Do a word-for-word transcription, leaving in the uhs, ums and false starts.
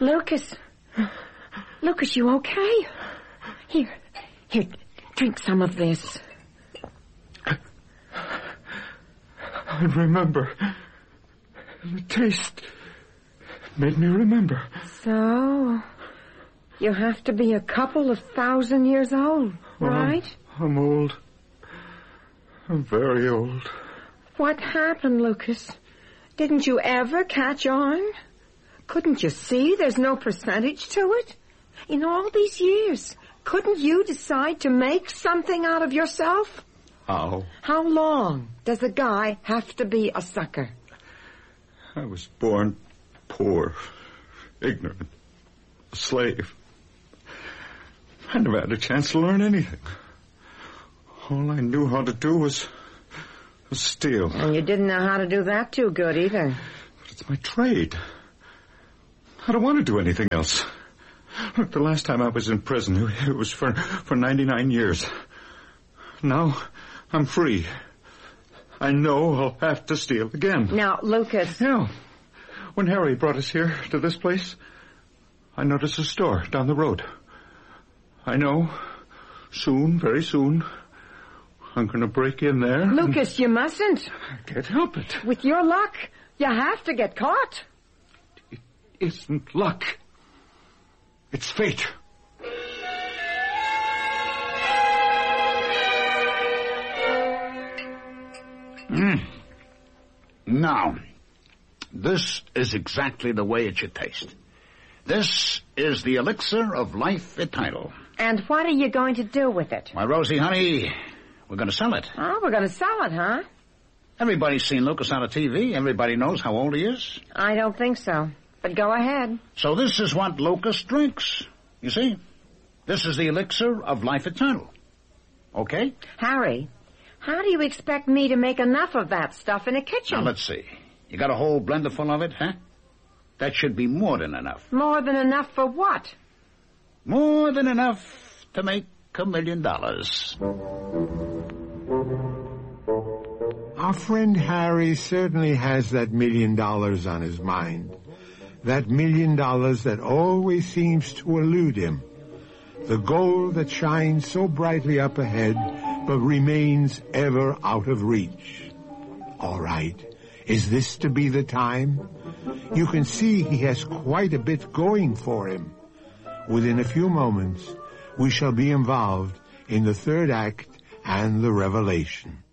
Lucas. Lucas, you okay? Here, here, drink some of this. I remember. The taste made me remember. So, you have to be a couple of thousand years old, well, right? I'm, I'm old. I'm very old. What happened, Lucas? Didn't you ever catch on? Couldn't you see there's no percentage to it? In all these years, couldn't you decide to make something out of yourself? How? How long does a guy have to be a sucker? I was born poor, ignorant, a slave. I never had a chance to learn anything. All I knew how to do was, was steal. And you didn't know how to do that too good either. But it's my trade. I don't want to do anything else. Look, the last time I was in prison, it was for, for ninety-nine years. Now, I'm free. I know I'll have to steal again. Now, Lucas... Yeah. When Harry brought us here to this place, I noticed a store down the road. I know, soon, very soon, I'm going to break in there. Lucas, you mustn't. I can't help it. With your luck, you have to get caught. It isn't luck. It's fate. Mm. Now, this is exactly the way it should taste. This is the elixir of life eternal. And what are you going to do with it? Why, Rosie, honey, we're going to sell it. Oh, we're going to sell it, huh? Everybody's seen Lucas on the T V. Everybody knows how old he is. I don't think so. But go ahead. So this is what Lucas drinks. You see? This is the elixir of life eternal. Okay? Harry, how do you expect me to make enough of that stuff in a kitchen? Now, let's see. You got a whole blender full of it, huh? That should be more than enough. More than enough for what? More than enough to make a million dollars. Our friend Harry certainly has that million dollars on his mind. That million dollars that always seems to elude him. The goal that shines so brightly up ahead, but remains ever out of reach. All right. Is this to be the time? You can see he has quite a bit going for him. Within a few moments, we shall be involved in the third act and the revelation.